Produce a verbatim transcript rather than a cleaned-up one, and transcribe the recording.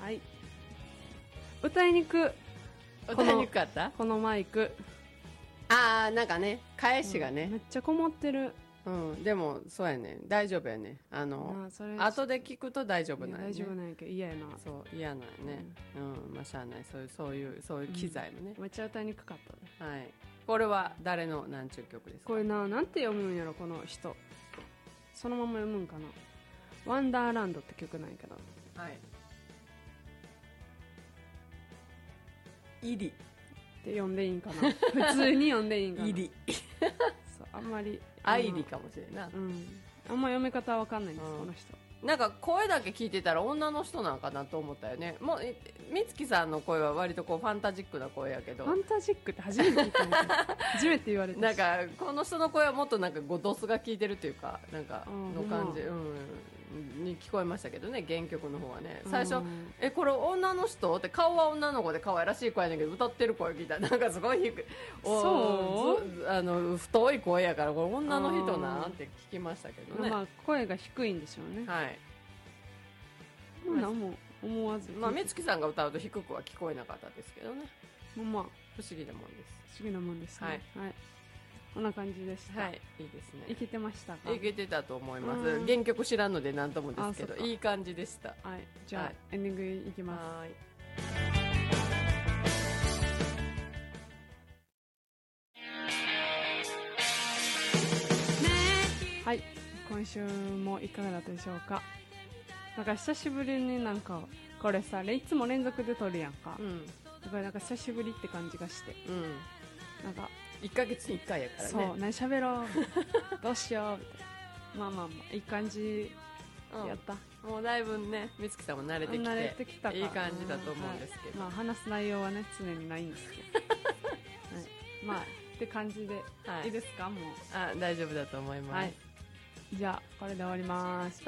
はい。歌いにく歌いにくかったこのマイク。 あー、なんかね、返しがね。 うん、めっちゃこもってる。 うん、でも、そうやね。大丈夫やね。あの、あ後で聞くと大丈夫なんやね。 大丈夫なんやけど嫌やな。 そう、嫌なんやね。うん、うん、まあ、しゃあない。そういう、そういう、そういう機材のね。 うん、めっちゃ歌いにくかったね。 はい。これは誰のなんちゅう曲ですか？ これな、なんて読むんやろ、この人。そのまま読むんかな。ワンダーランドって曲なんやけど。 はい。イリって読んでいいんかな。普通に読んでいいんかな。 イリ。 そう、あんまり。 アイリかもしれんな。 うん。あんま読み方はわかんないんです、うん、この人。 なんか声だけ聞いてたら女の人なんかなと思ったよね。もう、みつきさんの声は割とこうファンタジックな声やけど。 ファンタジックって初めて聞いたんですよ。初めて言われた。 なんか、この人の声はもっとなんかゴドスが効いてるっていうか、なんか、の感じ、うん、に聞こえましたけどね、原曲の方はね。最初、え、これ女の人って顔は女の子で可愛らしい声やねんけど、歌ってる声聞いたらなんかすごい低い。 そうあの、太い声やから、これ女の人なんて聞きましたけどね。 まあ、声が低いんでしょうね。 はい。 何も思わず。 まあ、美月さんが歌うと低くは聞こえなかったですけどね。 まあ、 不思議なもんです。 不思議なもんですね。はい。はい。こんな感じでした。 はい。いいですね。 いけてましたか？ いけてたと思います。原曲知らんので何ともですけど、いい感じでした。 はい。じゃあ、はい、エンディングいきます。はい。はい。今週もいかがだったでしょうか？なんか久しぶりになんか、これさ、いつも連続で撮るやんか。うん。だからなんか久しぶりって感じがして。うん。なんか、 いっかげつにいっかいやからね。 そう、何喋ろう。どうしよう。みたいな。まあまあまあ、いい感じやった。 うん、もうだいぶね、美月さんも慣れてきて。 慣れてきたか。 いい感じだと思うんですけど。 はい、まあ話す内容はね、常にないんですけど。はい。まあ、って感じで、はい、いいですかもう。 あ、大丈夫だと思います。はい。 じゃあ、これで終わります。